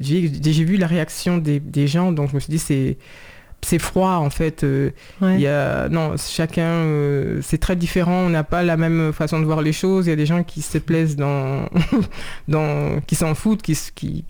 j'ai vu la réaction des gens, donc je me suis dit c'est froid en fait. Chacun, c'est très différent. On n'a pas la même façon de voir les choses. Il y a des gens qui se plaisent qui s'en foutent, qui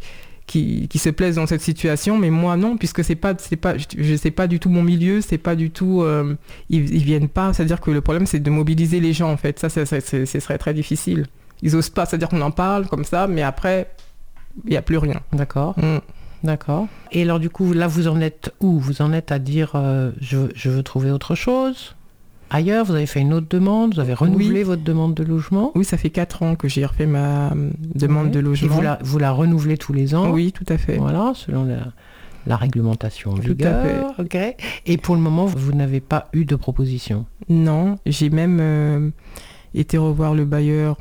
se plaisent dans cette situation, mais moi non, puisque c'est pas du tout mon milieu, c'est pas du tout, ils viennent pas. C'est-à-dire que le problème c'est de mobiliser les gens en fait. Ça serait très difficile. Ils osent pas, c'est-à-dire qu'on en parle comme ça, mais après il y a plus rien. D'accord. D'accord. Et alors du coup, là, vous en êtes où ? Vous en êtes à dire je veux trouver autre chose ailleurs ? Vous avez fait une autre demande ? Vous avez renouvelé votre demande de logement ? Oui, ça fait 4 ans que j'ai refait ma demande de logement. Et vous la renouvelez tous les ans ? Oui, tout à fait. Voilà, selon la réglementation en vigueur. Tout à fait. Okay. Et pour le moment, vous n'avez pas eu de proposition ? Non, j'ai même été revoir le bailleur,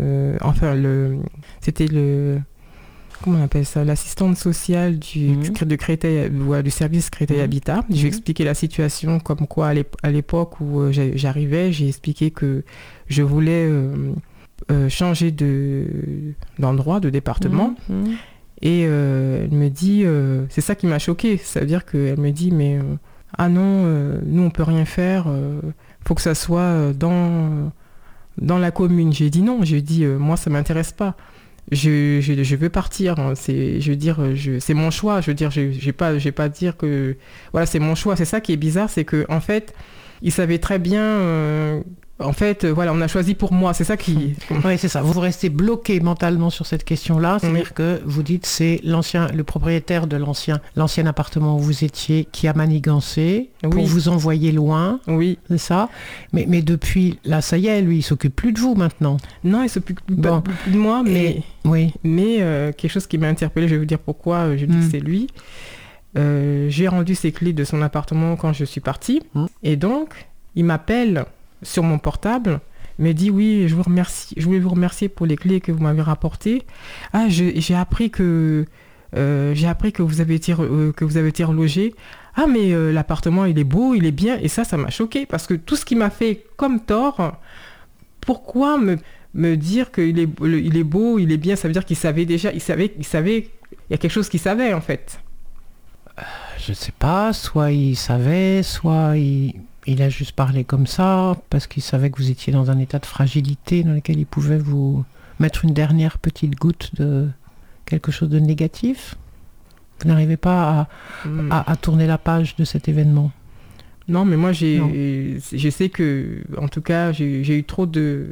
c'était comment on appelle ça, l'assistante sociale de Créteil, du service Créteil Habitat. Je lui ai expliqué la situation, comme quoi à l'époque où j'arrivais, j'ai expliqué que je voulais changer d'endroit, de département. Et elle me dit, c'est ça qui m'a choquée, ça veut dire qu'elle me dit, mais nous on peut rien faire, faut que ça soit dans la commune. J'ai dit non, j'ai dit moi ça m'intéresse pas. Je veux partir, hein. C'est mon choix. Je veux dire, je vais pas dire que voilà, c'est mon choix. C'est ça qui est bizarre, c'est que en fait, il savait très bien. Voilà, on a choisi pour moi. C'est ça qui. Oui, c'est ça. Vous restez bloqué mentalement sur cette question-là. C'est-à-dire que vous dites c'est le propriétaire de l'ancien appartement où vous étiez qui a manigancé pour vous envoyer loin. Oui. C'est ça. Mais depuis, là, ça y est, lui, il s'occupe plus de vous maintenant. Non, il s'occupe plus de moi, mais quelque chose qui m'a interpellée, je vais vous dire pourquoi je dis que c'est lui. J'ai rendu ses clés de son appartement quand je suis partie. Et donc, il m'appelle sur mon portable, me dit oui, je voulais vous remercier pour les clés que vous m'avez rapportées. J'ai appris que vous avez été relogé. Ah mais l'appartement il est beau, il est bien, et ça m'a choquée parce que tout ce qui m'a fait comme tort, pourquoi me dire qu'il est beau, il est bien, ça veut dire qu'il savait déjà, il savait, il y a quelque chose qu'il savait en fait. Je sais pas, soit il savait, soit il a juste parlé comme ça, parce qu'il savait que vous étiez dans un état de fragilité dans lequel il pouvait vous mettre une dernière petite goutte de quelque chose de négatif. Vous n'arrivez pas à tourner la page de cet événement. Non, mais moi, je sais que, en tout cas, j'ai eu trop de...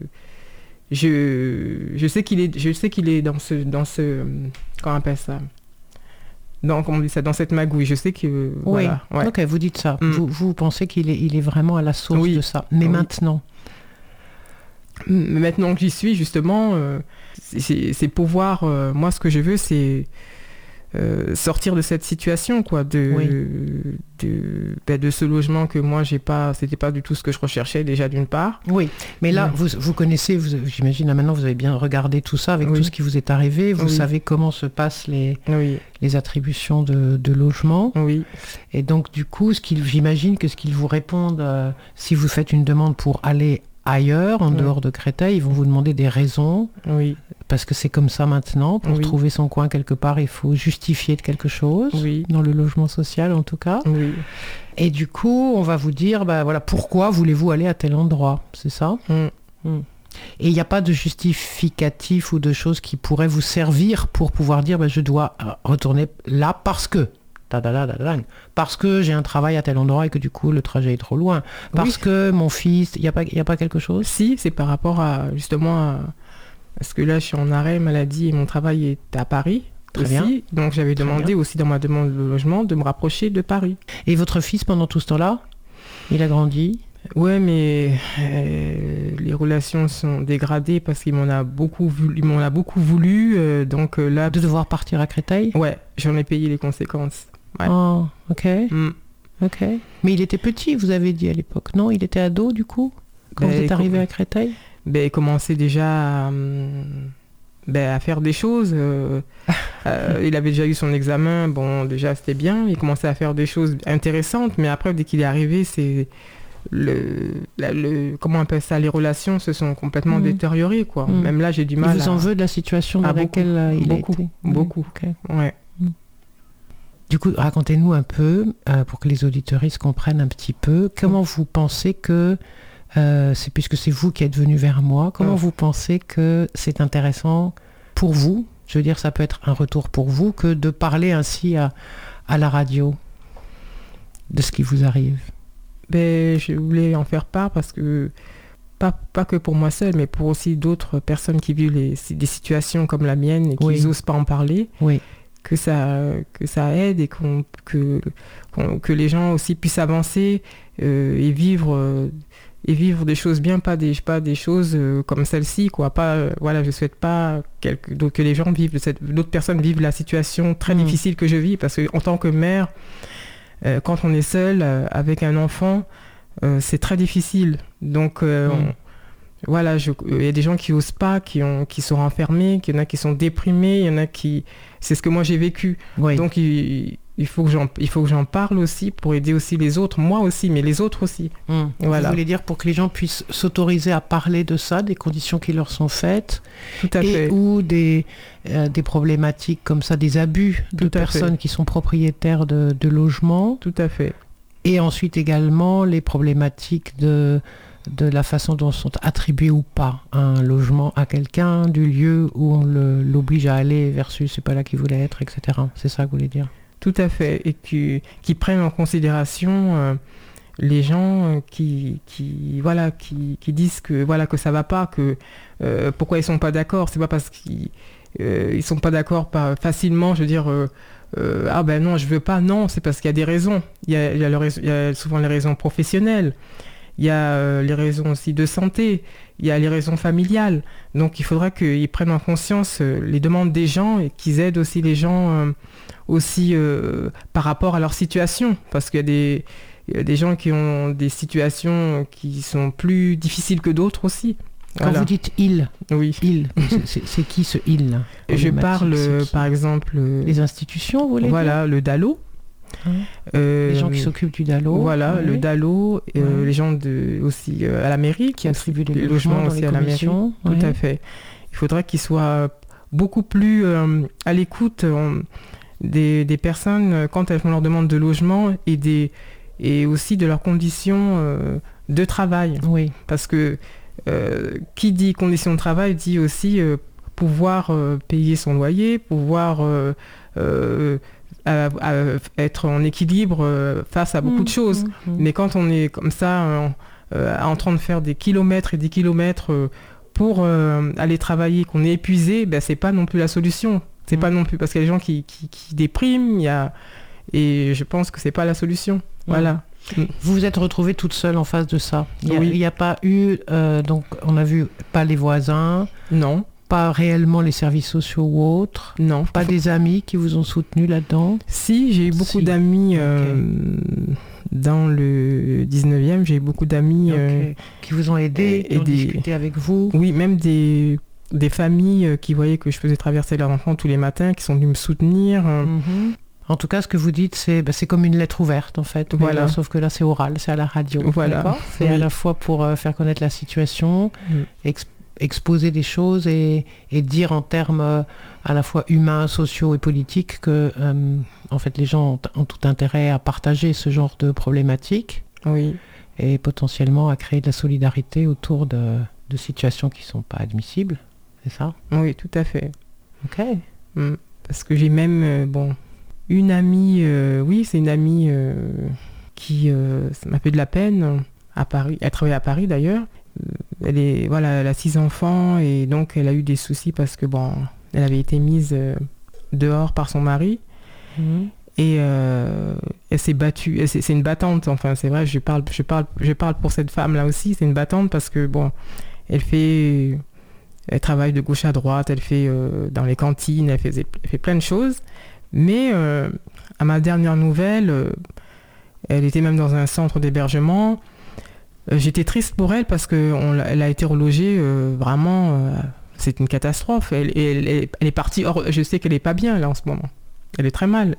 Je sais qu'il est dans ce comment on appelle ça ? Comment on dit ça, dans cette magouille, je sais que... Voilà, ok, vous dites ça. Vous pensez qu'il est vraiment à la source de ça. Mais maintenant que j'y suis, justement, c'est pouvoir... moi, ce que je veux, c'est sortir de cette situation, quoi, de ce logement que moi, c'était pas du tout ce que je recherchais, déjà, d'une part. Oui, mais là, vous connaissez, j'imagine, là, maintenant, vous avez bien regardé tout ça avec tout ce qui vous est arrivé. Vous savez comment se passent les attributions de logement. Oui. Et donc, du coup, j'imagine que ce qu'ils vous répondent, si vous faites une demande pour aller ailleurs, en dehors de Créteil, ils vont vous demander des raisons. Oui. Parce que c'est comme ça maintenant. Pour trouver son coin quelque part, il faut justifier de quelque chose. Oui. Dans le logement social, en tout cas. Oui. Et du coup, on va vous dire, pourquoi voulez-vous aller à tel endroit ? C'est ça ? Et il n'y a pas de justificatif ou de choses qui pourraient vous servir pour pouvoir dire, je dois retourner là parce que... Parce que j'ai un travail à tel endroit et que du coup le trajet est trop loin. Parce que mon fils, il y a pas quelque chose ? Si, c'est par rapport à justement parce que là je suis en arrêt maladie et mon travail est à Paris. Très aussi, bien. Donc j'avais demandé aussi dans ma demande de logement de me rapprocher de Paris. Et votre fils pendant tout ce temps-là, il a grandi ? Ouais, mais les relations sont dégradées parce qu'il m'en a beaucoup voulu, donc là... De devoir partir à Créteil ? Ouais, j'en ai payé les conséquences. Ouais. Oh, ok. Ok. Mais il était petit, vous avez dit à l'époque, non ? Il était ado, du coup, quand vous êtes arrivé à Créteil ? Il commençait déjà à faire des choses. Il avait déjà eu son examen, bon, déjà c'était bien. Il commençait à faire des choses intéressantes, mais après, dès qu'il est arrivé, c'est... comment on appelle ça, les relations se sont complètement détériorées, quoi. Même là j'ai du mal. Il vous en veut de la situation dans laquelle il a été. Beaucoup. Okay. Ouais. Du coup, racontez-nous un peu, pour que les auditeuristes comprennent un petit peu, comment vous pensez que, puisque c'est vous qui êtes venu vers moi, comment vous pensez que c'est intéressant pour vous, je veux dire, ça peut être un retour pour vous, que de parler ainsi à la radio de ce qui vous arrive? Je voulais en faire part parce que, pas que pour moi seule, mais pour aussi d'autres personnes qui vivent des situations comme la mienne et qui n'osent pas en parler, que ça aide et que les gens aussi puissent avancer et vivre des choses bien, pas des choses comme celle-ci, quoi. Je souhaite pas que les gens d'autres personnes vivent la situation très difficile que je vis, parce que en tant que mère, quand on est seul avec un enfant, c'est très difficile. Donc il y a des gens qui osent pas, qui sont renfermés, il y en a qui sont déprimés, il y en a qui... C'est ce que moi j'ai vécu. Donc il faut que j'en parle aussi pour aider aussi les autres, moi aussi, mais les autres aussi. Voilà. Vous voulez dire pour que les gens puissent s'autoriser à parler de ça, des conditions qui leur sont faites, tout à fait. Ou des problématiques comme ça, des abus de personnes qui sont propriétaires de logements. Tout à fait. Et ensuite également les problématiques de la façon dont sont attribués ou pas un logement à quelqu'un, du lieu où on l'oblige à aller versus c'est pas là qu'il voulait être, etc. C'est ça que vous voulez dire? Tout à fait. Et qui prennent en considération les gens qui disent que ça va pas, que pourquoi ils sont pas d'accord. C'est pas parce qu'ils sont pas d'accord facilement, je veux dire... non, je veux pas. Non, c'est parce qu'il y a des raisons. Il y a souvent les raisons professionnelles. Il y a les raisons aussi de santé, il y a les raisons familiales. Donc il faudra qu'ils prennent en conscience les demandes des gens et qu'ils aident aussi les gens aussi par rapport à leur situation. Parce qu'il y a des gens qui ont des situations qui sont plus difficiles que d'autres aussi. Quand vous dites « il », c'est qui ce « il » là? Je parle par exemple... les institutions, vous voulez dire? Le DALO. Les gens qui s'occupent du DALO. Le DALO, les gens aussi à la mairie qui attribuent des logements aussi à la mairie. Tout à fait. Il faudrait qu'ils soient beaucoup plus à l'écoute des personnes quand elles font leur demande de logement et aussi de leurs conditions de travail. Parce que qui dit conditions de travail dit aussi pouvoir payer son loyer, pouvoir... être en équilibre face à beaucoup de choses. Mais quand on est comme ça en train de faire des kilomètres et des kilomètres pour aller travailler, qu'on est épuisé, c'est pas non plus la solution. C'est pas non plus parce qu'il y a des gens qui dépriment, et je pense que c'est pas la solution. Voilà. Vous vous êtes retrouvée toute seule en face de ça. Il n'y a pas eu, donc on a vu pas les voisins. Non. Pas réellement les services sociaux ou autres? Non. Pas des amis qui vous ont soutenu là-dedans? Si, j'ai eu beaucoup d'amis dans le 19e. J'ai eu beaucoup d'amis qui vous ont aidé, qui ont discuté avec vous? Oui, même des familles qui voyaient que je faisais traverser leurs enfants tous les matins, qui sont venus me soutenir. En tout cas, ce que vous dites, c'est comme une lettre ouverte, en fait. Voilà. Là, sauf que là, c'est oral, c'est à la radio. Voilà. C'est à la fois pour faire connaître la situation, exposer des choses et dire en termes à la fois humains, sociaux et politiques que en fait les gens ont tout intérêt à partager ce genre de problématiques et potentiellement à créer de la solidarité autour de situations qui ne sont pas admissibles, c'est ça? Oui, tout à fait. Ok. Parce que j'ai même une amie, c'est une amie qui ça m'a fait de la peine à Paris. Elle travaille à Paris d'ailleurs. Elle a 6 enfants et donc elle a eu des soucis parce que elle avait été mise dehors par son mari et elle s'est battue. C'est une battante, enfin c'est vrai, je parle pour cette femme là aussi, c'est une battante parce que elle travaille de gauche à droite, elle fait dans les cantines, elle fait plein de choses, mais à ma dernière nouvelle, elle était même dans un centre d'hébergement. J'étais triste pour elle parce qu'elle a été relogée vraiment... c'est une catastrophe. Elle est partie... je sais qu'elle n'est pas bien là en ce moment. Elle est très mal.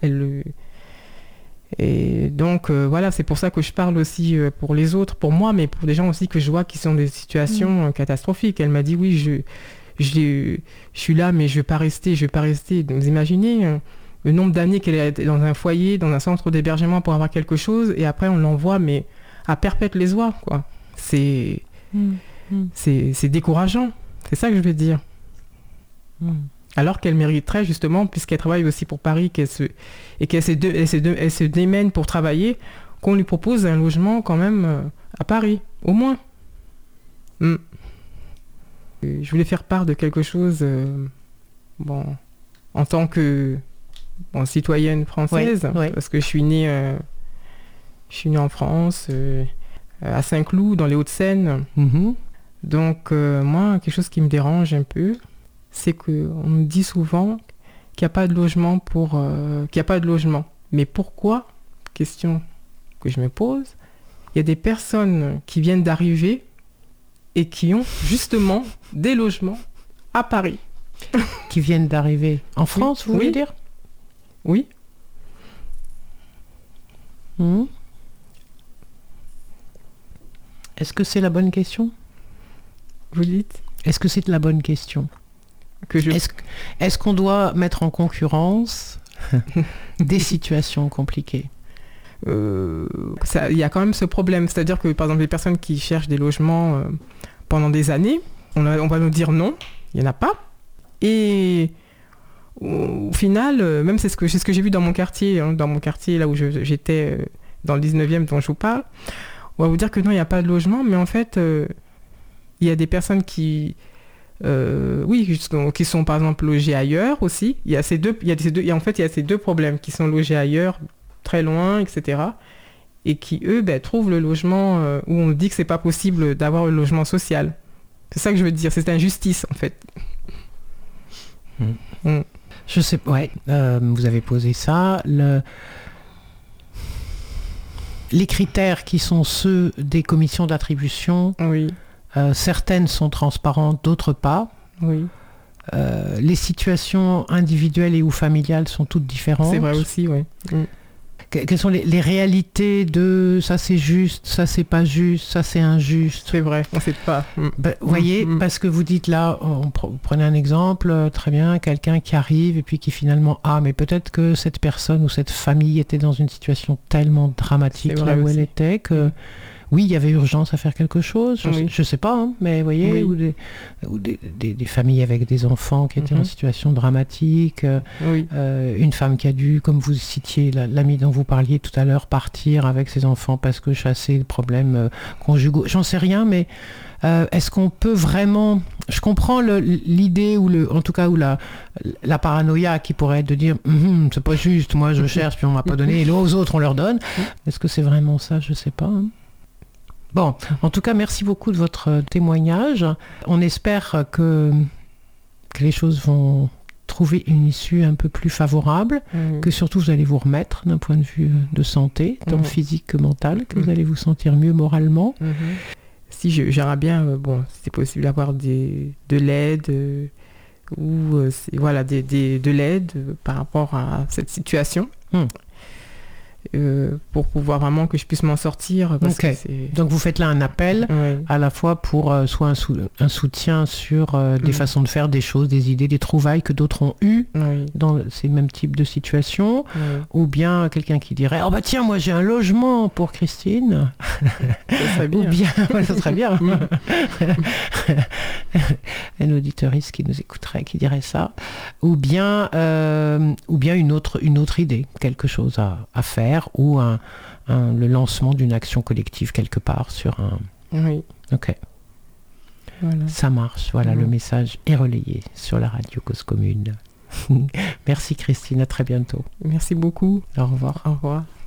Et donc c'est pour ça que je parle aussi pour les autres, pour moi, mais pour des gens aussi que je vois qui sont dans des situations catastrophiques. Elle m'a dit oui, je suis là, mais je vais pas rester. Vous imaginez le nombre d'années qu'elle est dans un foyer, dans un centre d'hébergement pour avoir quelque chose, et après on l'envoie, mais à perpète-les-oies, quoi. C'est décourageant. C'est ça que je veux dire. Alors qu'elle mériterait justement, puisqu'elle travaille aussi pour Paris, qu'elle se démène pour travailler, qu'on lui propose un logement quand même à Paris, au moins. Je voulais faire part de quelque chose, en tant que citoyenne française, parce que je suis née en France, à Saint-Cloud, dans les Hauts-de-Seine. Donc moi, quelque chose qui me dérange un peu, c'est qu'on me dit souvent qu'il n'y a pas de logement Mais pourquoi? Question que je me pose. Il y a des personnes qui viennent d'arriver et qui ont justement des logements à Paris. Qui viennent d'arriver en France, vous voulez dire? Oui. Est-ce que c'est la bonne question? Vous dites? Est-ce que c'est la bonne question? Est-ce qu'on doit mettre en concurrence des situations compliquées? Il y a quand même ce problème, c'est-à-dire que par exemple les personnes qui cherchent des logements pendant des années, on va nous dire non, il n'y en a pas. Et au final, même c'est ce que j'ai vu dans mon quartier là où j'étais dans le 19e dont je vous parle, on va vous dire que non, il n'y a pas de logement, mais en fait il y a des personnes qui sont par exemple logées ailleurs aussi. Il y a ces deux problèmes, qui sont logés ailleurs, très loin, etc. Et qui, eux, trouvent le logement où on dit que c'est pas possible d'avoir le logement social. C'est ça que je veux dire, c'est injustice en fait. Je sais pas, vous avez posé ça. Les critères qui sont ceux des commissions d'attribution, certaines sont transparentes, d'autres pas. Les situations individuelles et ou familiales sont toutes différentes. C'est vrai aussi, oui. Quelles sont les réalités de ça c'est juste, ça c'est pas juste, ça c'est injuste? C'est vrai, on sait pas. Vous voyez, parce que vous dites là, prenez un exemple, très bien, quelqu'un qui arrive et puis qui finalement, mais peut-être que cette personne ou cette famille était dans une situation tellement dramatique là où elle était que... Oui, il y avait urgence à faire quelque chose, je sais pas, mais vous voyez, ou des familles avec des enfants qui étaient en situation dramatique, une femme qui a dû, comme vous citiez, l'amie dont vous parliez tout à l'heure, partir avec ses enfants parce que chasser des problèmes conjugaux, j'en sais rien, mais est-ce qu'on peut vraiment... Je comprends l'idée, en tout cas la paranoïa qui pourrait être de dire c'est pas juste, moi je cherche puis on m'a pas donné, et aux autres on leur donne. Est-ce que c'est vraiment ça? Je sais pas. Bon, en tout cas, merci beaucoup de votre témoignage. On espère que les choses vont trouver une issue un peu plus favorable, que surtout vous allez vous remettre d'un point de vue de santé, tant physique que mental, que vous allez vous sentir mieux moralement. Si j'aimerais bien, si c'est possible d'avoir de l'aide, de l'aide par rapport à cette situation. Pour pouvoir vraiment que je puisse m'en sortir. Donc vous faites là un appel à la fois pour soit un soutien sur des façons de faire, des choses, des idées, des trouvailles que d'autres ont eues dans ces mêmes types de situations, ou bien quelqu'un qui dirait tiens, moi j'ai un logement pour Christine. Ça serait bien. Ou bien, ça serait bien. Un auditoriste qui nous écouterait, qui dirait ça. Ou bien une autre idée, quelque chose à faire, ou le lancement d'une action collective quelque part sur un... Ok. Voilà. Ça marche. Voilà, le message est relayé sur la radio Cause Commune. Merci Christine, à très bientôt. Merci beaucoup. Au revoir. Au revoir.